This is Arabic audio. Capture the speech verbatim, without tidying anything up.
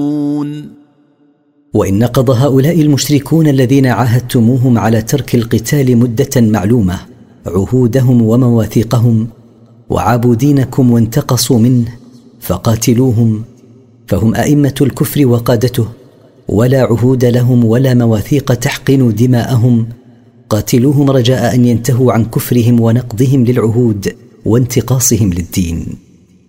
وإن نقض هؤلاء المشركون الذين عاهدتموهم على ترك القتال مدة معلومة عهودهم ومواثيقهم وعابوا دينكم وانتقصوا منه فقاتلوهم، فهم أئمة الكفر وقادته، ولا عهود لهم ولا مواثيق تحقن دماءهم، قاتلوهم رجاء أن ينتهوا عن كفرهم ونقضهم للعهود وانتقاصهم للدين.